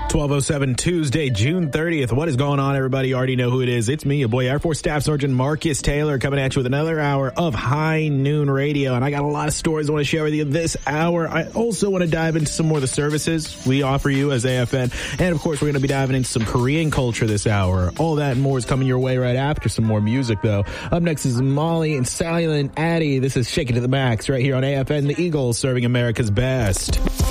12:07 Tuesday, June 30th. What is going on, everybody? You already know who it is. It's me, your boy, Air Force Staff Sergeant Marcus Taylor, coming at you with another hour of High Noon Radio. And I got a lot of stories I want to share with you this hour. I also want to dive into some more of the services we offer you as AFN. And, of course, we're going to be diving into some Korean culture this hour. All that and more is coming your way right after some more music, though. Up next is Molly and Silent Addy. This is Shake It to the Max right here on AFN, the Eagles, serving America's best.